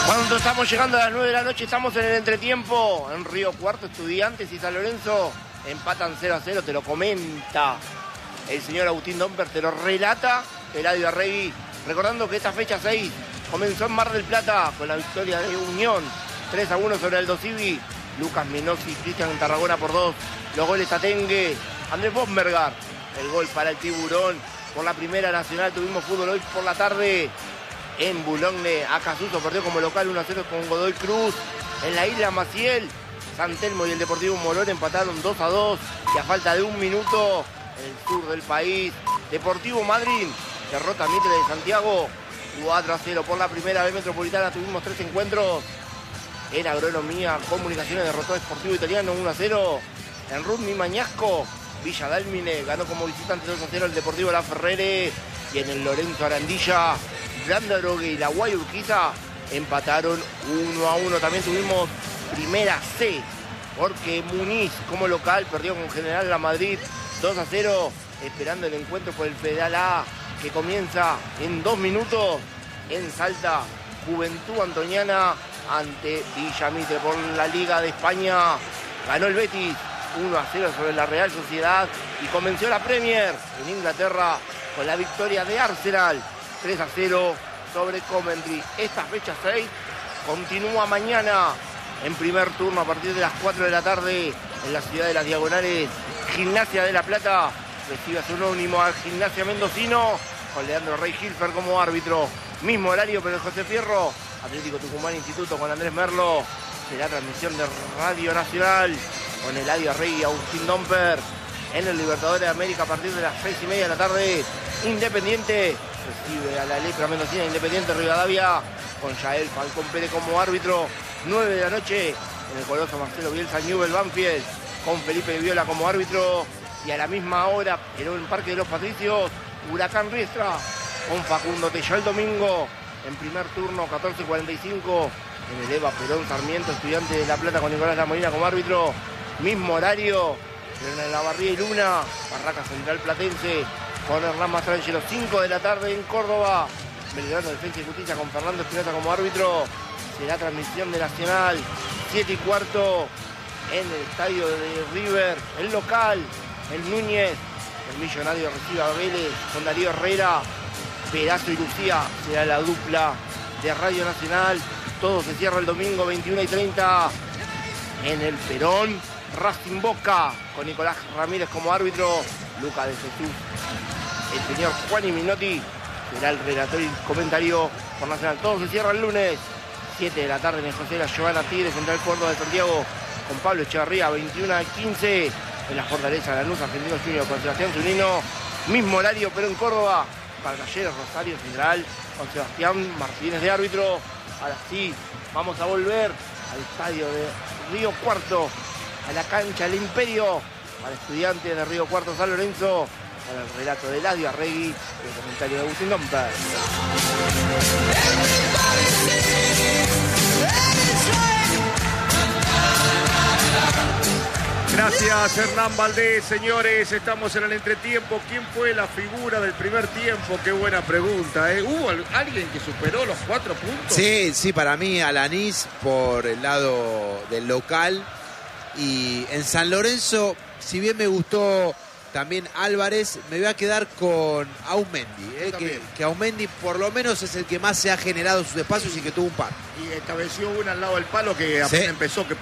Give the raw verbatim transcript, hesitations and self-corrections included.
Cuando estamos llegando a las nueve de la noche, estamos en el entretiempo. En Río Cuarto, Estudiantes y San Lorenzo empatan cero a cero. Te lo comenta el señor Agustín Domper, te lo relata Eladio Arregui. Recordando que esta fecha seis comenzó en Mar del Plata con la victoria de Unión tres a uno sobre Aldo Civi. Lucas Menossi y Cristian Tarragona por dos. Los goles Tatengue, Andrés Bombergar. El gol para el Tiburón. Por la Primera Nacional tuvimos fútbol hoy por la tarde. En Boulogne, Acasuso perdió como local uno a cero con Godoy Cruz. En la Isla Maciel, San Telmo y el Deportivo Morón empataron dos a dos. Y a falta de un minuto, en el sur del país, Deportivo Madryn derrota a Mitre de Santiago cuatro a cero. Por la Primera B Metropolitana tuvimos tres encuentros. En Agronomía, Comunicaciones derrotó a Sportivo Italiano uno a cero. En Rugby Mañasco, Villa Dálmine ganó como visitante dos a cero el Deportivo La Ferrere. Y en el Lorenzo Arandilla, Grande Drogue y la Guay Urquiza empataron uno a uno. También tuvimos Primera C, porque Muniz como local perdió con General La Madrid dos a cero, esperando el encuentro por el Federal A, que comienza en dos minutos. En Salta, Juventud Antoniana ante Villa Mitre. Por la Liga de España ganó el Betis uno a cero sobre la Real Sociedad y comenzó la Premier en Inglaterra con la victoria de Arsenal tres a cero sobre Coventry. Esta fecha seis continúa mañana en primer turno a partir de las cuatro de la tarde en la ciudad de Las Diagonales. Gimnasia de La Plata recibe a su anónimo al Gimnasia Mendocino con Leandro Rey Gilfer como árbitro. Mismo horario pero en José Fierro, Atlético Tucumán Instituto con Andrés Merlo. Será transmisión de Radio Nacional con Eladio Arregui y Agustín Domper. En el Libertadores de América a partir de las seis y media de la tarde, Independiente recibe a la Letra Mendocina. Independiente Rivadavia con Yael Falcón Pérez como árbitro. nueve de la noche en el Coloso Marcelo Bielsa, Newell Banfield con Felipe Viola como árbitro. Y a la misma hora en el Parque de los Patricios, Huracán Riestra con Facundo Telló el domingo. En primer turno, catorce cuarenta y cinco en el Eva Perón Sarmiento, Estudiante de La Plata con Nicolás La Molina como árbitro. Mismo horario en La Barría y Luna, Barraca Central Platense con Hernán Mastrangelo, cinco de la tarde en Córdoba. Belgrano Defensa y Justicia con Fernando Espinosa como árbitro. Será transmisión de Nacional, siete y cuarto en el estadio de River, el local, el Núñez. El Millonario recibe a Vélez con Darío Herrera. Perazo y Lucía será la dupla de Radio Nacional. Todo se cierra el domingo veintiuno y treinta en el Perón. Racing Boca con Nicolás Ramírez como árbitro. Luca de Jesús, el señor Juan Minotti será el relator y comentario por Nacional. Todo se cierra el lunes, siete de la tarde en el José La Giovanna Tigre, Central Córdoba de Santiago, con Pablo Echevarría, veintiuno a quince en la Fortaleza Lanús, Argentino Junior con Sebastián Zunino. Mismo horario, pero en Córdoba, para Talleres Rosario Central, con Sebastián Martínez de árbitro. Ahora sí, vamos a volver al estadio de Río Cuarto, a la cancha del Imperio, al Estudiante de Río Cuarto San Lorenzo, para el relato de Eladio Arregui, el comentario de Agustín Domper. Gracias, Hernán Valdés. Señores, estamos en el entretiempo. ¿Quién fue la figura del primer tiempo? Qué buena pregunta, ¿eh? ¿Hubo alguien que superó los cuatro puntos? Sí, sí, para mí Alanís por el lado del local. Y en San Lorenzo, si bien me gustó también Álvarez, me voy a quedar con Aumendi, ¿eh? que, que Aumendi por lo menos es el que más se ha generado sus espacios y que tuvo un par. Y estableció una al lado del palo que apenas sí. empezó, que